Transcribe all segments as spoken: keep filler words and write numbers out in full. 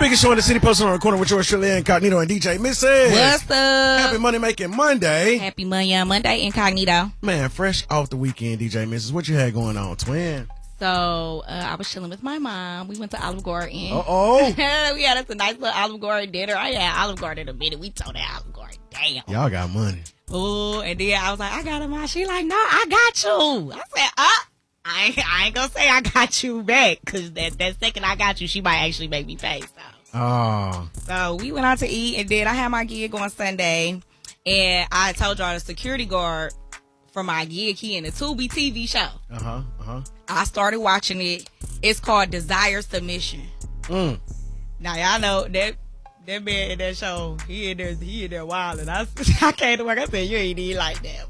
biggest show in the city, posted on the corner with yours truly, Incognito and D J Missy. What's up? Happy Money Making Monday. Happy Money on Monday, Incognito. Man, fresh off the weekend, D J Missus What you had going on, twin? So, uh, I was chilling with my mom. We went to Olive Garden. Uh-oh. We had us a nice little Olive Garden dinner. I had Olive Garden in a minute. We told that Olive Garden, damn. Y'all got money. Oh, and then I was like, I got him, mom. She like, no, I got you. I said, uh, I ain't, I ain't gonna say I got you back, because that, that second I got you, she might actually make me pay, so. Oh. So we went out to eat, and then I had my gig on Sunday, and I told y'all the security guard for my gig, he in the Tubi T V show. Uh-huh, uh-huh. I started watching it. It's called Desire Submission. Mm. Now, y'all know that that man in that show, he in there, he in there wild, and I, I came to work, I said, you ain't even like that,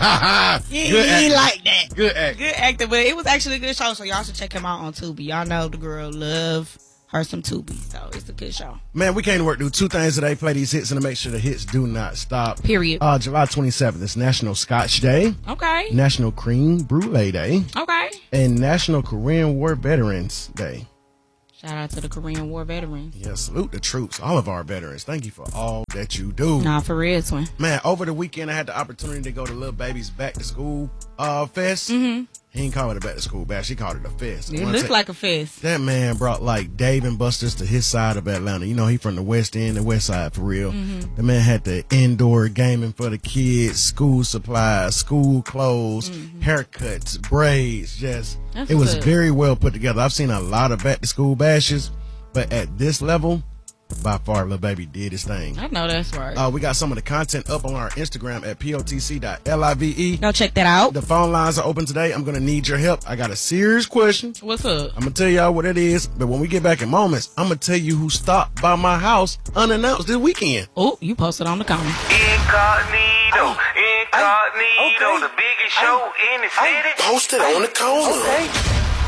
boy. You ain't even like that. Good act. Good acting, but it was actually a good show, so y'all should check him out on Tubi. Y'all know the girl love her some Tubi, so it's a good show. Man, we came to work, do two things today, play these hits and to make sure the hits do not stop. Period. Uh, July twenty-seventh is National Scotch Day. Okay. National Cream Brulee Day. Okay. And National Korean War Veterans Day. Shout out to the Korean War veterans. Yeah, salute the troops, all of our veterans. Thank you for all that you do. Nah, for real, twin. Man, over the weekend, I had the opportunity to go to Lil Baby's back to school uh, fest. Mm-hmm. He didn't call it a back to school bash. He called it a fest. It looked like a fest. That man brought like Dave and Buster's to his side of Atlanta. You know, he from the West End, the West Side for real. Mm-hmm. The man had the indoor gaming for the kids, school supplies, school clothes, mm-hmm. haircuts, braids. Just That's it was good. very well put together. I've seen a lot of back to school bashes, but at this level, by far, Lil Baby did his thing. I know that's right. Uh, we got some of the content up on our Instagram at P O T C dot live. Go check that out. The phone lines are open today. I'm going to need your help. I got a serious question. What's up? I'm going to tell y'all what it is, but when we get back in moments, I'm going to tell you who stopped by my house unannounced this weekend. Oh, you posted on the comment. Incognito, Incognito, okay. the biggest show in the city. Posted on the corner. Okay.